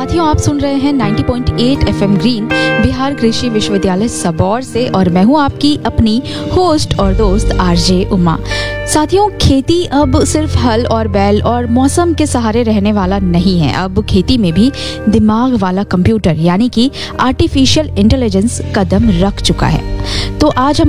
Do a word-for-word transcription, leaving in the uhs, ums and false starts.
साथियों, आप सुन रहे हैं नब्बे पॉइंट आठ एफएम ग्रीन बिहार कृषि विश्वविद्यालय सबौर से और मैं हूं आपकी अपनी होस्ट और दोस्त आरजे उमा। साथियों, खेती अब सिर्फ हल और बैल और मौसम के सहारे रहने वाला नहीं है। अब खेती में भी दिमाग वाला कंप्यूटर यानी कि आर्टिफिशियल इंटेलिजेंस कदम रख चुका है। तो आज हम